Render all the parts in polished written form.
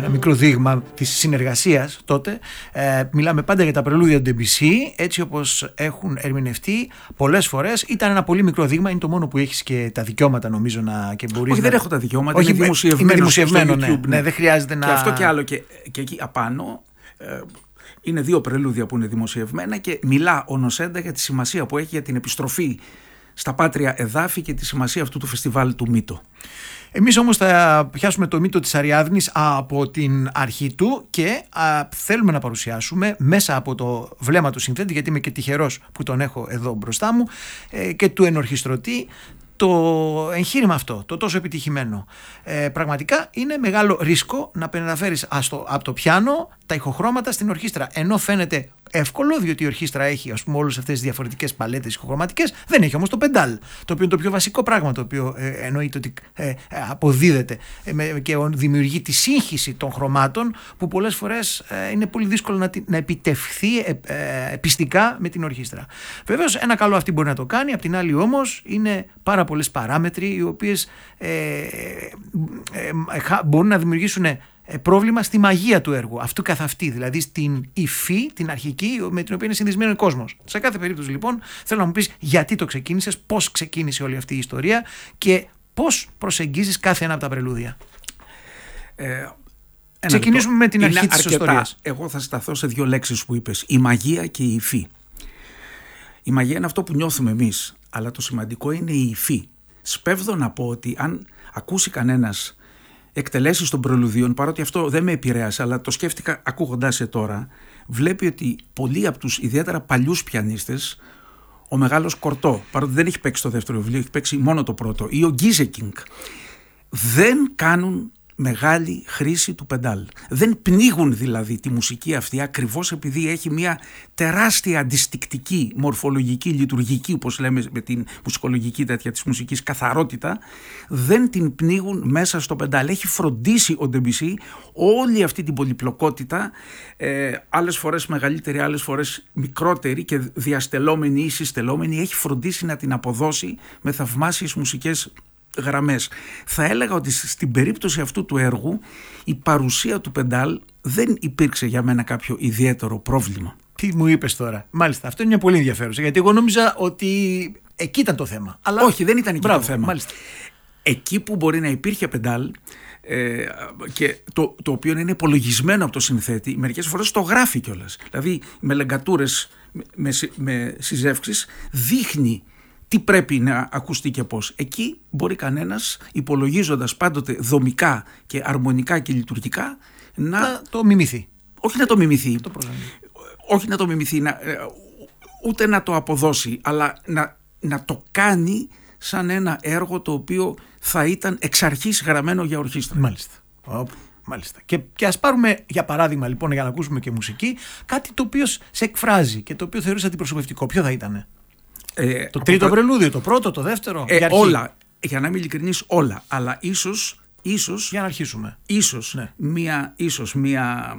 ένα μικρό δείγμα της συνεργασίας τότε. Μιλάμε πάντα για τα πρελούδια του Debussy, έτσι όπως έχουν ερμηνευτεί πολλές φορές. Ήταν ένα πολύ μικρό δείγμα, είναι το μόνο που έχεις και τα δικαιώματα νομίζω και μπορείς. Όχι, δεν έχω τα δικαιώματα. Όχι, είναι δημοσιευμένο στο YouTube, ναι, δεν χρειάζεται να. Και αυτό και άλλο. Και εκεί απάνω είναι 2 πρελούδια που είναι δημοσιευμένα και μιλά ο Νοσέντα για τη σημασία που έχει για την επιστροφή στα πάτρια εδάφη και τη σημασία αυτού του φεστιβάλ του Μύτο. Εμείς όμως θα πιάσουμε το Μύτο της Αριάδνης από την αρχή του και θέλουμε να παρουσιάσουμε μέσα από το βλέμμα του συνθέτη, γιατί είμαι και τυχερός που τον έχω εδώ μπροστά μου, και του ενορχιστρωτή, το εγχείρημα αυτό, το τόσο επιτυχημένο. Πραγματικά είναι μεγάλο ρίσκο να μεταφέρεις από το πιάνο τα ηχοχρώματα στην ορχήστρα, ενώ φαίνεται εύκολο, διότι η ορχήστρα έχει, ας πούμε, όλες αυτές τις διαφορετικές παλέτες ηχοχρωματικές, δεν έχει όμως το πεντάλ, το οποίο είναι το πιο βασικό πράγμα, το οποίο εννοείται ότι αποδίδεται και δημιουργεί τη σύγχυση των χρωμάτων, που πολλές φορές είναι πολύ δύσκολο να επιτευχθεί πιστικά με την ορχήστρα. Βεβαίως ένα καλό αυτή μπορεί να το κάνει, απ' την άλλη όμως είναι πάρα πολλές παράμετροι οι οποίες μπορούν να δημιουργήσουν πρόβλημα στη μαγεία του έργου, αυτού καθ' αυτή, δηλαδή στην υφή, την αρχική με την οποία είναι συνδυσμένο ο κόσμος. Σε κάθε περίπτωση λοιπόν θέλω να μου πεις γιατί το ξεκίνησες, πώς ξεκίνησε όλη αυτή η ιστορία και πώς προσεγγίζεις κάθε ένα από τα πρελούδια. Ξεκινήσουμε με την αρχή της ιστορίας. Εγώ θα σταθώ σε 2 λέξεις που είπες, η μαγεία και η υφή. Η μαγεία είναι αυτό που νιώθουμε εμείς, αλλά το σημαντικό είναι η υφή. Σπέβδω να πω ότι αν ακούσει κανένας εκτελέσεις των πρελουδίων, παρότι αυτό δεν με επηρέασε, αλλά το σκέφτηκα ακούγοντάς σε τώρα, βλέπει ότι πολλοί από τους ιδιαίτερα παλιούς πιανίστες, ο μεγάλος Κορτό, παρότι δεν έχει παίξει το δεύτερο βιβλίο, έχει παίξει μόνο το πρώτο, ή ο Γκίζεκινγκ, δεν κάνουν μεγάλη χρήση του πεντάλ. Δεν πνίγουν δηλαδή τη μουσική αυτή, ακριβώς επειδή έχει μια τεράστια αντιστικτική, μορφολογική, λειτουργική, όπως λέμε με την μουσικολογική τέτοια της μουσικής καθαρότητα, δεν την πνίγουν μέσα στο πεντάλ. Έχει φροντίσει ο Debussy όλη αυτή την πολυπλοκότητα, άλλες φορές μεγαλύτερη, άλλες φορές μικρότερη και διαστελόμενη ή συστελόμενη, έχει φροντίσει να την αποδώσει με θαυμάσιες μουσικές γραμμές. Θα έλεγα ότι στην περίπτωση αυτού του έργου η παρουσία του πεντάλ δεν υπήρξε για μένα κάποιο ιδιαίτερο πρόβλημα. Τι μου είπες τώρα? Μάλιστα, αυτό είναι μια πολύ ενδιαφέρουσα, γιατί εγώ νόμιζα ότι εκεί ήταν το θέμα. Αλλά όχι, δεν ήταν εκεί το θέμα. Μάλιστα. Εκεί που μπορεί να υπήρχε πεντάλ, και το οποίο είναι υπολογισμένο από το συνθέτη, μερικές φορές το γράφει κιόλας. Δηλαδή με λεγκατούρες, με συζεύξεις δείχνει τι πρέπει να ακουστεί και πώς. Εκεί μπορεί κανένας, υπολογίζοντας πάντοτε δομικά και αρμονικά και λειτουργικά, να το μιμηθεί. Όχι να το μιμηθεί. Όχι να το μιμηθεί, ούτε να το αποδώσει, αλλά να το κάνει σαν ένα έργο το οποίο θα ήταν εξ αρχής γραμμένο για ορχήστρα. Μάλιστα. Και ας πάρουμε για παράδειγμα λοιπόν, για να ακούσουμε και μουσική, κάτι το οποίο σε εκφράζει και το οποίο θεωρείς αντιπροσωπευτικό. Ποιο θα ήταν? Το τρίτο πρελούδιο, το πρώτο, το δεύτερο? Όλα. Για να είμαι ειλικρινής, όλα. Αλλά ίσως για να αρχίσουμε. Ίσως μία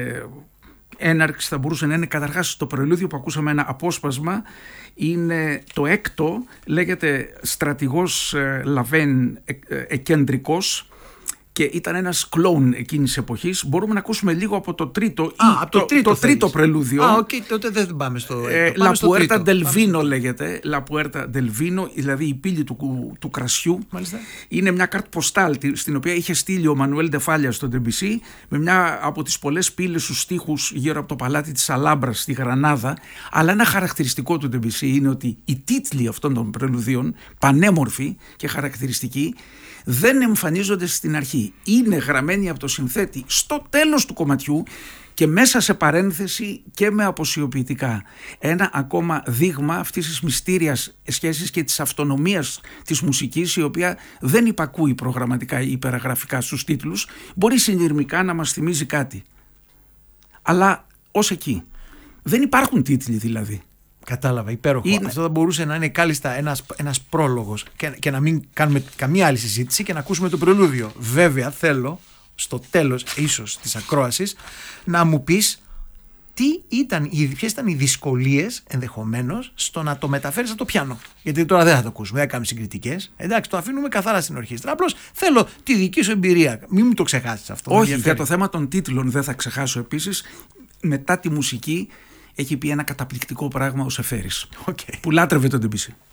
έναρξη θα μπορούσε να είναι καταρχάς το πρελούδιο που ακούσαμε, ένα απόσπασμα. Είναι το 6ο, λέγεται Στρατηγός Λαβέν Εκεντρικός, και ήταν ένας κλόουν εκείνης της εποχής. Μπορούμε να ακούσουμε λίγο από το τρίτο το τρίτο πρελούδιο. Τότε δεν πάμε στο La Puerta del Vino λέγεται. La Puerta del Vino, δηλαδή η πύλη του κρασιού. Μάλιστα. Είναι μια κάρτα ποστάλ στην οποία είχε στείλει ο Μανουέλ Ντεφάλια στον Debussy, με μια από τις πολλές πύλες στους στίχους γύρω από το παλάτι της Αλάμπρας στη Γρανάδα. Αλλά ένα χαρακτηριστικό του Debussy είναι ότι οι τίτλοι αυτών των πρελουδίων, πανέμορφοι και χαρακτηριστικοί, δεν εμφανίζονται στην αρχή. Είναι γραμμένοι από το συνθέτη στο τέλος του κομματιού και μέσα σε παρένθεση και με αποσιοποιητικά. Ένα ακόμα δείγμα αυτής της μυστήριας σχέσης και της αυτονομίας της μουσικής, η οποία δεν υπακούει προγραμματικά ή υπεραγραφικά στους τίτλους, μπορεί συνειρμικά να μας θυμίζει κάτι. Αλλά ως εκεί. Δεν υπάρχουν τίτλοι δηλαδή. Κατάλαβα, υπέροχο. Αυτό θα μπορούσε να είναι κάλλιστα ένας πρόλογος και να μην κάνουμε καμία άλλη συζήτηση και να ακούσουμε το πρελούδιο. Βέβαια θέλω στο τέλος ίσως της ακρόασης να μου πεις ποιες ήταν οι δυσκολίες ενδεχομένως στο να το μεταφέρεις από το πιάνο. Γιατί τώρα δεν θα το ακούσουμε, δεν κάνουμε συγκριτικές. Εντάξει, το αφήνουμε καθαρά στην ορχήστρα. Απλώς θέλω τη δική σου εμπειρία. Μην μου το ξεχάσεις αυτό. Όχι, για το θέμα των τίτλων δεν θα ξεχάσω επίσης. Μετά τη μουσική έχει πει ένα καταπληκτικό πράγμα ο Σεφέρης, που λάτρευε τον Ντεμπισί.